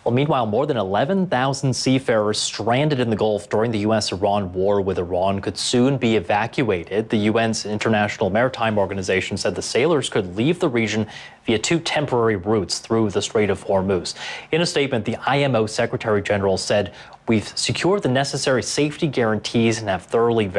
Well, meanwhile, more than 11,000 seafarers stranded in the Gulf during the U.S.-Iran war with Iran could soon be evacuated. The UN's International Maritime Organization said the sailors could leave the region via two temporary routes through the Strait of Hormuz. In a statement, the IMO Secretary General said, "We've secured the necessary safety guarantees and have thoroughly